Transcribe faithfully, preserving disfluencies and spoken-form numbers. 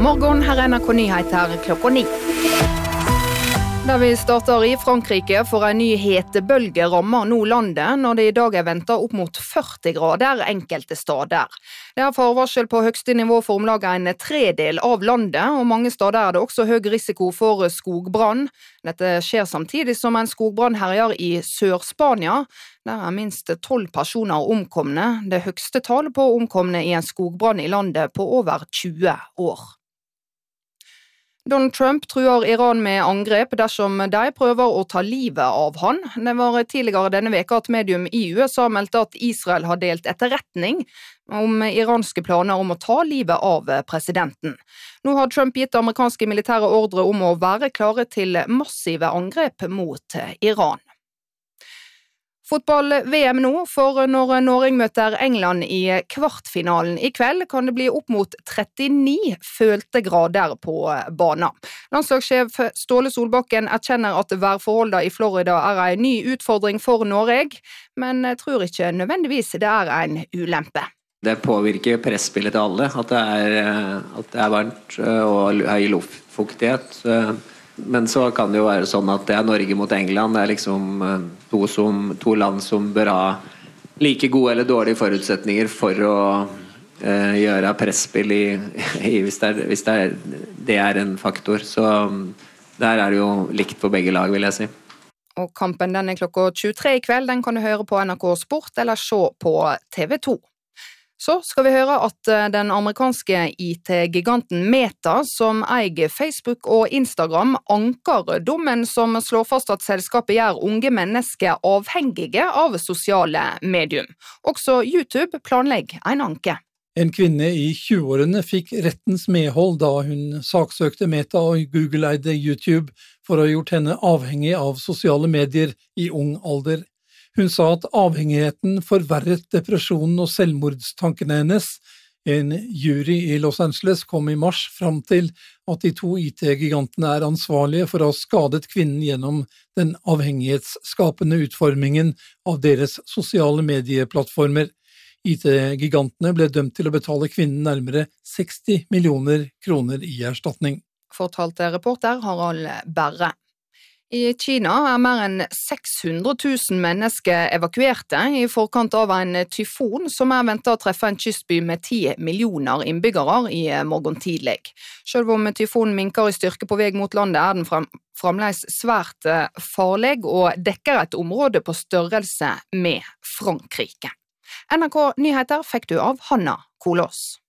morgen, her er N R K Nyheter klokka ni. Der vi starter i Frankrike for en ny hetebølge rammer nå landet når det i dag er ventet opp mot førti grader enkelte steder. Det er forvarsel på høgste nivå for om lag en tredel av landet, og mange steder er det også høy risiko for skogbrann. Dette skjer samtidig som en skogbrann herjer i Sør-Spania. Der er minst tolv personer omkomne, det høgste tallet på omkomne i en skogbrann i landet på over tjue år. Donald Trump truer Iran med angrep dersom de prøver å ta livet av han. Det var tidligere denne veka at medium i U S A meldte at Israel har delt etterretning om iranske planer om å ta livet av presidenten. Nå har Trump gitt amerikanske militære ordre om å være klare til massive angrep mot Iran. Fotball-V M nå, for når Norge møter England i kvartfinalen i kveld, kan det bli opp mot trettini følte grader på banen. Landslagssjef Ståle Solbakken erkjenner at værforholdene i Florida er en ny utfordring for Norge, men tror ikke nødvendigvis det er en ulempe. Det påvirker presspillet til alle, at det er, at det er varmt og høy luftfuktighet. Men så kan det jo være sånn at det er Norge mot England, det er liksom to, som, to land som bør ha like gode eller dårlige forutsetninger for å eh, gjøre presspill i, i, hvis, det er, hvis det, er, det er en faktor. Så der er det jo likt for begge lag, vil jeg si. Og kampen den er klokka tjuetre i kveld, den kan du høre på N R K Sport eller se på T V to. Så skal vi høre at den amerikanske I T-giganten Meta, som eier Facebook og Instagram, anker dommen som slår fast at selskapet gjør unge mennesker avhengige av sosiale medium. Også YouTube planlegger en anke. En kvinne i tjueårene fikk rettens medhold da hun saksøkte Meta og Google-eide YouTube for å ha gjort henne avhengig av sosiale medier i ung alder. Hun sa at avhengigheten forverret depresjonen og selvmordstankene hennes. En jury i Los Angeles kom i mars fram til at de to I T-gigantene er ansvarlige for å ha skadet kvinnen gjennom den avhengighetsskapende utformingen av deres sosiale medieplattformer. I T-gigantene ble dømt til å betale kvinnen nærmere seksti millioner kroner i erstatning. Fortalte reporter Harald Berre. I Kina er mer enn seks hundre tusen mennesker evakuerte i forkant av en tyfon som er ventet å treffe en kystby med ti millioner innbyggere i morgen tidlig. Selv om tyfonen minker i styrke på vei mot landet, er den frem, fremdeles svært farlig og dekker et område på størrelse med Frankrike. N R K Nyheter fikk du av Hanna Kolås.